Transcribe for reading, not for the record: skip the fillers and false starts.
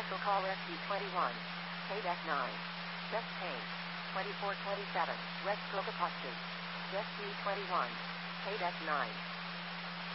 Special call SC21. Payback 9. Best paint. 2427. West Coca Posture. SC21. Payback 9.